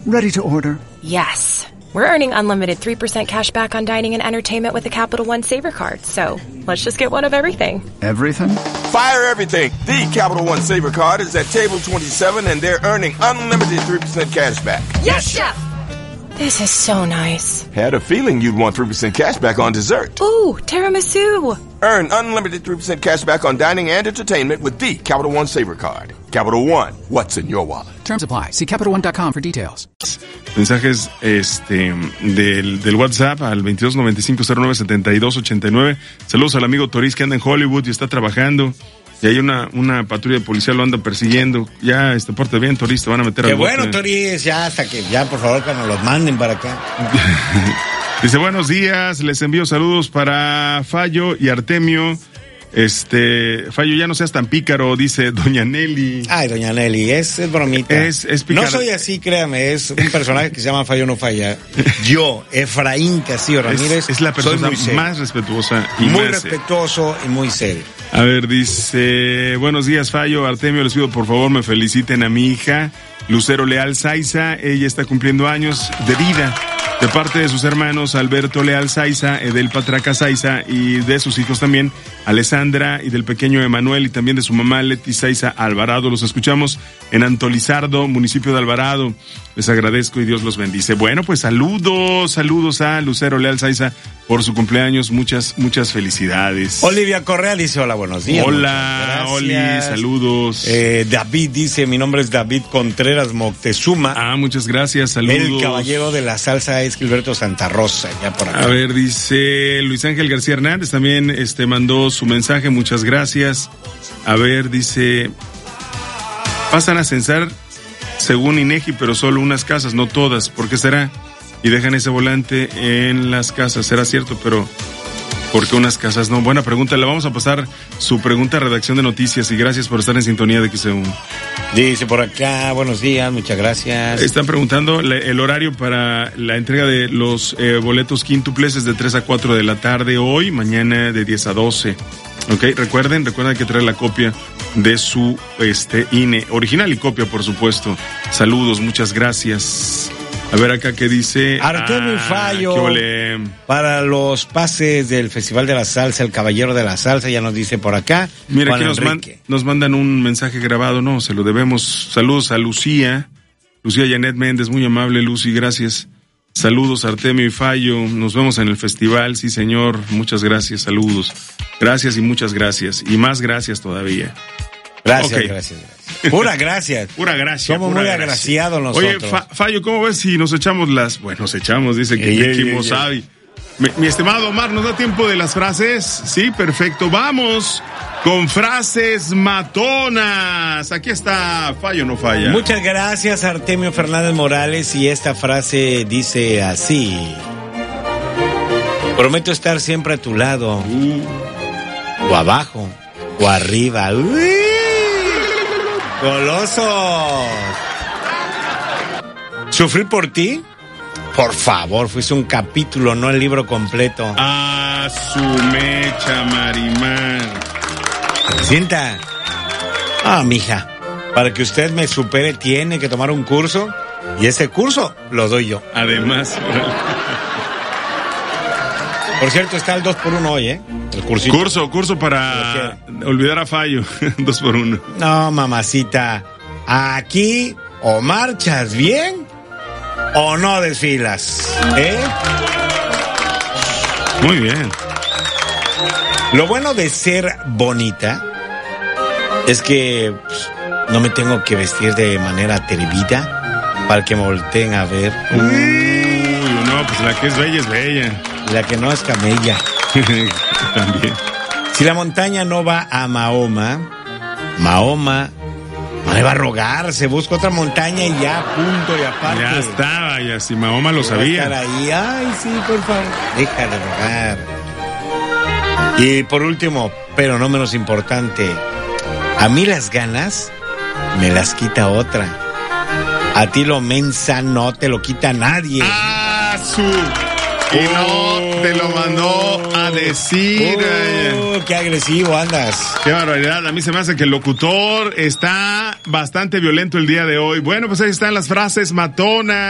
Ready to order. Yes. We're earning unlimited 3% cash back on dining and entertainment with the Capital One Saver Card, so let's just get one of everything. Everything? Fire everything. The Capital One Saver Card is at table 27, and they're earning unlimited 3% cash back. Yes, Chef! This is so nice. Had a feeling you'd want 3% cash back on dessert. Ooh, tiramisu. Earn unlimited 3% cash back on dining and entertainment with the Capital One Saver Card. Capital One, what's in your wallet? Terms apply. See CapitalOne.com for details. Mensajes del WhatsApp al 2295097289. Saludos al amigo Toriz que anda en Hollywood y está trabajando. Y hay una patrulla de policía lo anda persiguiendo. Ya, porte bien, Toriz, te van a meter al bote. Qué bueno, Toriz, ya hasta que ya, por favor, que nos los manden para acá. Dice, buenos días, les envío saludos para Fallo y Artemio. Fallo, ya no seas tan pícaro, dice Doña Nelly. Ay, Doña Nelly, es bromita. Es pícaro. No soy así, créame, es un personaje que se llama Fallo no falla. Yo, Efraín Castillo Ramírez, es la persona más respetuosa y muy más respetuoso y muy serio. A ver, dice, buenos días, Fallo, Artemio, les pido por favor me feliciten a mi hija, Lucero Leal Saiza, ella está cumpliendo años de vida. De parte de sus hermanos Alberto Leal Saiza, Edel Patraca Saiza y de sus hijos también, Alessandra y del pequeño Emanuel y también de su mamá Leti Saiza Alvarado. Los escuchamos en Antolizardo, municipio de Alvarado. Les agradezco y Dios los bendice. Bueno, pues saludos a Lucero Leal Saiza por su cumpleaños. Muchas felicidades. Olivia Correa dice, hola, buenos días. Hola, Oli, saludos. David dice, mi nombre es David Contreras Moctezuma. Ah, muchas gracias, saludos. El caballero de la salsa es Gilberto Santa Rosa, ya por acá. A ver, dice Luis Ángel García Hernández, también mandó su mensaje, muchas gracias. A ver, dice, pasan a censar según INEGI, pero solo unas casas, no todas. ¿Por qué será? Y dejan ese volante en las casas. ¿Será cierto? Pero ¿por qué unas casas no? Buena pregunta. Le vamos a pasar su pregunta a Redacción de Noticias y gracias por estar en sintonía de XEU. Dice por acá, buenos días, muchas gracias. Están preguntando el horario para la entrega de los boletos quíntuples es de 3 a 4 de la tarde hoy, mañana de 10 a 12. Ok, recuerden que traer la copia de su INE, original y copia, por supuesto. Saludos, muchas gracias. A ver acá qué dice Artemio Fallo para los pases del Festival de la Salsa, el Caballero de la Salsa, ya nos dice por acá. Mira, aquí nos mandan un mensaje grabado, no, se lo debemos. Saludos a Lucía Janet Méndez, muy amable Lucy, gracias. Saludos Artemio y Fallo, nos vemos en el festival, sí señor, muchas gracias, saludos. Gracias y muchas gracias, y más gracias todavía. Gracias, okay. gracias. Pura gracia. Pura gracia. Somos muy agraciados nosotros. Oye, Fallo, ¿cómo ves si nos echamos dice que Kimosabi. Mi estimado Omar, ¿nos da tiempo de las frases? Sí, perfecto. Vamos con frases matonas. Aquí está, Fallo no falla. Muchas gracias, Artemio Fernández Morales. Y esta frase dice así: prometo estar siempre a tu lado, o abajo, o arriba. ¡Golosos! ¿Sufrir por ti? Por favor, fuiste un capítulo, no el libro completo. ¡Ah, su mecha, Marimar! Sienta. Ah, mija, para que usted me supere tiene que tomar un curso, y ese curso lo doy yo. Además. Por cierto, está el 2x1 hoy, ¿eh? El cursito. Curso para olvidar a Fallo. 2x1. No, mamacita. Aquí o marchas bien o no desfilas, ¿eh? Muy bien. Lo bueno de ser bonita es que no me tengo que vestir de manera atrevida para que me volteen a ver. Uy, no, pues la que es bella es bella. La que no es camella. También. Si la montaña no va a Mahoma no le va a rogar, se busca otra montaña y ya, punto y aparte. Ya estaba, ya si Mahoma lo sabía. Estar ahí. Ay, sí, por favor, deja de rogar. Y por último, pero no menos importante, a mí las ganas me las quita otra. A ti lo mensa no te lo quita nadie. ¡Ah, su! Y no te lo mandó a decir. ¡Qué agresivo andas! ¡Qué barbaridad! A mí se me hace que el locutor está bastante violento el día de hoy. Bueno, pues ahí están las frases matonas.